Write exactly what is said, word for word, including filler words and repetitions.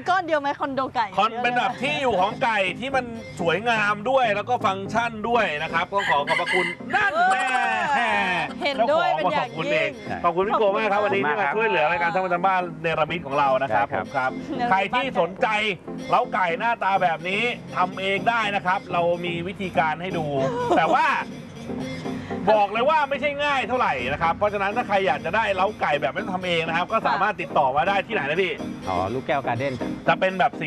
ก้อนเดียวไหมคอนโดไก่คอนเป็นแบบที่อยู่ของไก่ที่มันสวยงามด้วยแล้วก็ฟังก์ชันด้วยนะครับก็ขอขอบพระคุณนั่นแน่เห็นด้วยเป็นอย่างยิ่งขอบคุณพี่โกมากครับวันนี้ที่มาช่วยเหลือรายการท่องประจำบ้านเนรมิตของเรานะครับผมครับใครที่สนใจเล้าไก่หน้าตาแบบนี้ทำเองได้นะครับเรามีวิธีการให้ดู แต่ว่าบอกเลยว่าไม่ใช่ง่ายเท่าไหร่นะครับเพราะฉะนั้นถ้าใครอยากจะได้เล้าไก่แบบไม่ต้องทำเองนะครับก็สามารถติดต่อมาได้ที่ไหนนะพี่อ๋อลูกแก้วการ์เด้นจะเป็นแบบ